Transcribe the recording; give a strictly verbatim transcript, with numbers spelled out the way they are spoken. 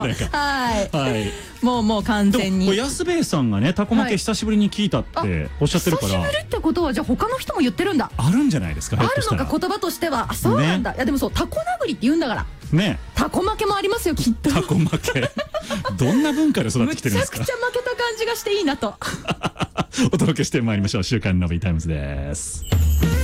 はい、 はい、 もうもう完全に。 安兵衛さんがね、タコ負け久しぶりに聞いたっておっしゃってるから、 久しぶりってことはじゃあ他の人も言ってるんだ。 あるんじゃないですか。 あるのか、言葉としては。あ、そうなんだ。いやでもそう、タコ殴りって言うんだからね。タコ負けもありますよ、きっと。 タコ負けどんな文化で育ってきてるんですか。 めちゃくちゃ負けた感じがしていいなとお届けしてまいりましょう。週刊のびタイムズです。